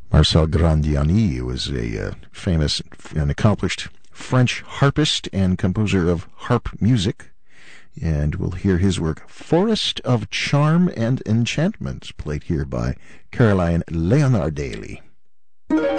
Marcel Grandiani was a famous and accomplished French harpist and composer of harp music, and we'll hear his work Forest of Charm and Enchantment, played here by Caroline Leonardelli.